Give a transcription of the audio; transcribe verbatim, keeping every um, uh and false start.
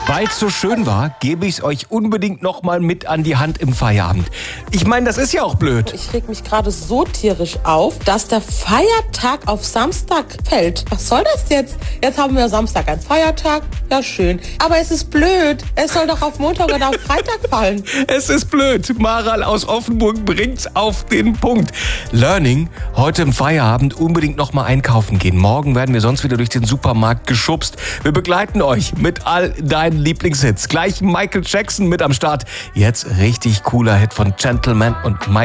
Weil es so schön war, gebe ich es euch unbedingt noch mal mit an die Hand im Feierabend. Ich meine, das ist ja auch blöd. Ich reg mich gerade so tierisch auf, dass der Feiertag auf Samstag fällt. Was soll das jetzt? Jetzt haben wir Samstag einen Feiertag. Ja, schön. Aber es ist blöd. Es soll doch auf Montag oder auf Freitag fallen. Es ist blöd. Maral aus Offenburg bringt's auf den Punkt. Learning, heute im Feierabend unbedingt noch mal einkaufen gehen. Morgen werden wir sonst wieder durch den Supermarkt geschubst. Wir begleiten euch mit all deinen Lieblingshits. Gleich Michael Jackson mit am Start. Jetzt richtig cooler Hit von Gentleman und Mike.